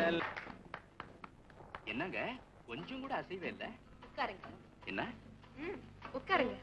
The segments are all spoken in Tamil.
என்னங்க கொஞ்சம் கூட அசைவே இல்ல? உட்காருங்க. என்ன? உட்காருங்க.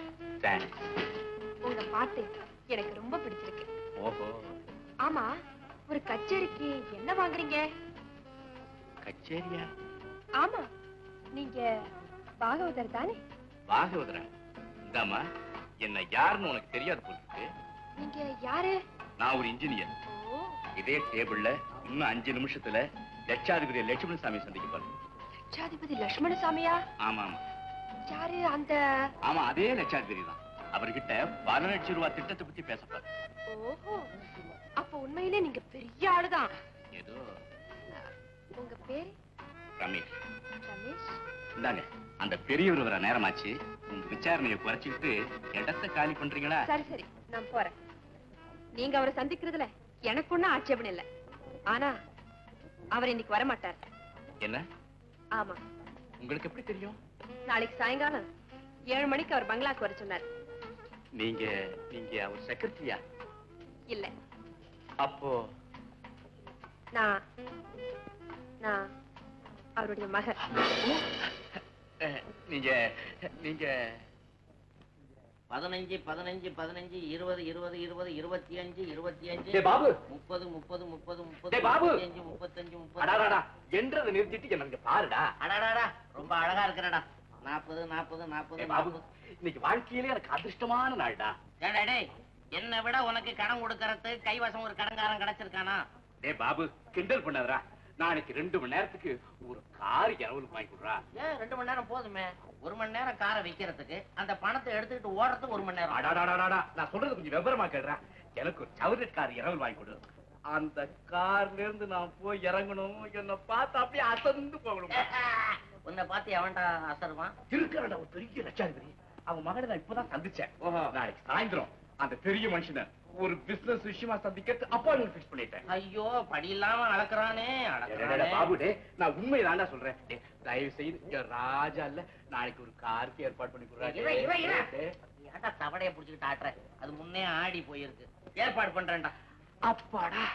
உங்க பாட்டு எனக்கு ரொம்ப பிடிச்சிருக்கு. ஓஹோ. ஆமா, ஒரு கச்சேரிக்கு என்ன வாங்குறீங்க? கச்சேரியா? ஆமா, நீங்க பாகவதர் தானே? பாகவதரா? இந்தாமா, என்ன யாருன்னு உனக்கு தெரியாது போயிருக்கு. நீங்க யாரு? நான் ஒரு இன்ஜினியர். இதே டேபிள்ல இன்னும் 5 நிமிஷத்துல லட்சாதிபதி லட்சுமண சாமி சந்திக்க போறேன். லட்சாதிபதி லட்சுமண சாமியா? ஆமா ஆமா. யாரு அந்த? ஆமா, அதே லட்சாதிபதி தான். அவர்கிட்ட 12 லட்சம் ரூபாய் திட்டத்தை பத்தி பேசப்பாரு. ஓஹோ, அப்ப உண்மையிலே நீங்க பெரிய ஆளுதான். ஏதோ. உங்க பேரு? ரமேஷ். ரமேஷ். இந்தாங்க, அந்த பெரியவர் வர நேரமாச்சு. உங்க விசாரணையை குறைச்சிட்டு இடத்தை காலி பண்றீங்களா? சரி சரி, நான் போறேன். நீங்க அவரை சந்திக்கிறதுல எனக்கு ஒண்ணும் ஆட்சேபம் இல்ல. ஆனா அவர் இன்னைக்கு வரமாட்டார். என்ன? ஆமா. உங்களுக்கு எப்படி தெரியும்? நாளைக்கு சாயங்காலம் 7 மணிக்கு அவர் பங்களாக்கு வர சொன்னார். நீங்க அவர் செக்ரட்டரியா? இல்ல. அப்போ நான் அவருடைய மகள். நீங்க 15 15 15 20 20 20 25 25 பாபு 30 30 30 30 பாபு 35 35 30 என்றதை நிறுத்திட்டு என்ன பாருடா. அடாடாடா, ரொம்ப அழகா இருக்கிறடா. 40 40 40 பாபு, இன்னைக்கு வாழ்க்கையிலே எனக்கு அதிர்ஷ்டமான நாள்டா. டேய், என்னை விட உனக்கு கடன் கொடுக்கறது கைவசம் ஒரு கடன்காரன் கிடைச்சிருக்கானா? டேய் பாபு, கிண்டல் பண்ணாதடா. நாளைக்கு 2 மணி நேரத்துக்கு ஒரு கார் இரவலுக்கு வாங்கி கொடுறா. ஏன் 2 மணி நேரம் போதுமே? 1 மணி நேரம் காரை வைக்கிறதுக்கு, அந்த பணத்தை எடுத்துக்கிட்டு ஓடுறதுக்கு 1 மணி நேரம். அடாடாடாடா, நான் சொல்றது கொஞ்சம் விவரமா கேடுறா. எனக்கு ஒரு சவுரட் கார் இரவல் வாங்கி கொடு. அந்த கார்ல இருந்து நான் போய் இறங்கணும். என்ன பார்த்து அப்படியே அசந்து போகணும். உன்னை பார்த்து எவன்டா அசருவான்? இருக்கிற ஒரு பெரிய லட்சாதிபதி. அவன் மகனை நான் இப்பதான் சந்திச்சேன். நாளைக்கு சாயந்தரம் அந்த பெரிய மனுஷனை ஒரு பிசினஸ் விஷயமா சந்திக்கிறது அப்பாயின்மெண்ட் ஃபிக்ஸ் பண்ணிட்டேன். ஐயோ, படி இல்லாம அளக்குறானே. பாபு, நான் உண்மைதான்டா சொல்றேன். தயவு செய்து ராஜா இல்ல, நாளைக்கு ஒரு காருக்கு ஏற்பாடு பண்ணி கொடுறாரு. ஏன்டா தவடைய புடிச்சுக்கிட்டு ஆட்டுற? அது முன்னே ஆடி போயிருக்கு. ஏற்பாடு பண்றேன்டா. அப்பாடா.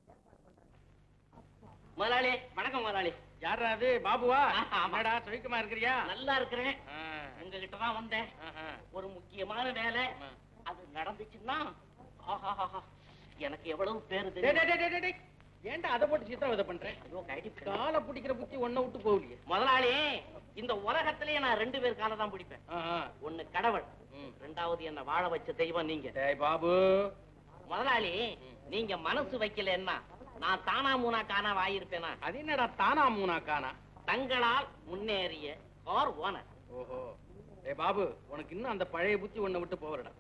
முதலாளி வணக்கம். முதலாளி யாரா அது? பாபுவா? ஆமாடா, சுவிக்கமா இருக்கிறியா? நல்லா இருக்கிறேன். உங்ககிட்ட தான் வந்தேன். ஒரு முக்கியமான வேலை. அது நடந்துச்சுன்னா எனக்கு எவ்வளவு பேரு தெரியும். ஏன்டா அதை போட்டு சித்திரவதை பண்றேன்? காலை பிடிக்கிற புத்தி ஒன்ன விட்டு போகலையே. முதலாளி, இந்த உலகத்திலேயே நான் 2 பேர் காலை தான் பிடிப்பேன். ஒண்ணு கடவுள், 2வது என்ன வாழ வச்ச தெய்வம் நீங்க. பாபு முதலாளி, நீங்க மனசு வைக்கலன்னா நான் தானா மூனா காணா வாயிருப்பேனா? அது என்னடா தானா மூனா காணா? தங்களால் முன்னேறிய கார் ஓனர். ஓஹோ. பாபு, உனக்கு இன்னும் அந்த பழைய புத்தி ஒன்ன விட்டு போறடா.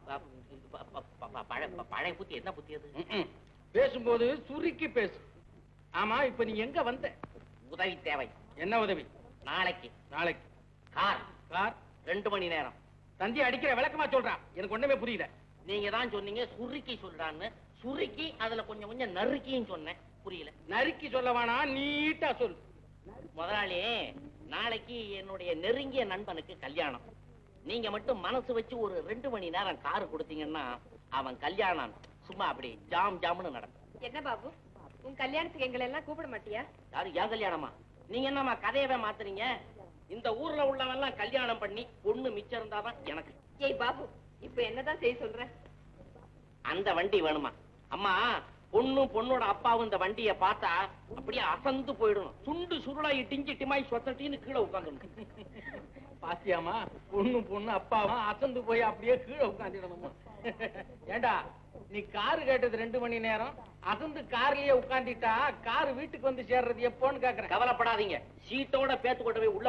பழைய புத்தி என்ன புத்தி அது? பேசும்போது சுருக்கி பேசு. ஆமா, இப்ப நீ எங்க வந்த? உதவி தேவை. என்ன உதவி? நாளைக்கு கார் 2 மணி நேரம். தந்தி அடிக்கிற விளக்கமா சொல்றான். எனக்கு ஒண்ணுமே புரியல. நீங்க தான் சொன்னீங்க சுருக்கி சொல்றான்னு. சுருக்கி அதுல கொஞ்சம் கொஞ்சம் நறுக்கின்னு சொன்னேன். புரியல. நறுக்கி சொல்ல வேணா, நீட்டா சொல்லு. முதலாளி, நாளைக்கு என்னுடைய நெருங்கிய நண்பனுக்கு கல்யாணம். நீங்க மட்டும் மனசு வச்சு ஒரு 2 மணி நேரம் காரு கொடுத்தீங்கன்னா அவன் கல்யாணம் சும்மா அப்படி ஜாம் ஜாம்னு நடக்கும். என்ன பாபு, உன் கல்யாணத்துக்கு எங்களை எல்லாம் கூப்பிட மாட்டியா? யாரு? என் கல்யாணமா? நீங்க என்னமா கதையவே மாத்துறீங்க? இந்த ஊர்ல உள்ளவன் எல்லாம் கல்யாணம் பண்ணி பொண்ணு மிச்சம் இருந்தாதான் எனக்கு. ஏய் பாபு, இப்ப என்னதான் செய்ய சொல்ற? அந்த வண்டி வேணுமா? அம்மா, பொண்ணோட அப்பாவும் இந்த வண்டியை பார்த்தா அப்படியே அசந்து போயிடணும். சுண்டு சுருளாயி டிஞ்சி டிமாய் சொத்தட்டின்னு கீழே உட்காந்து. பாத்தியாமா, பொண்ணு அப்பாவும் அசந்து போய் அப்படியே கீழே உட்காந்துடணுமா? ஏண்டா, நீ காரு கேட்டது 2 மணி நேரம், அசந்து கார்லயே உட்காந்துட்டா காரு வீட்டுக்கு வந்து சேர்றது எப்போன்னு கேக்குறேன். கவலைப்படாதீங்க, சீட்டோட பேத்து கொண்டு போய் உள்ள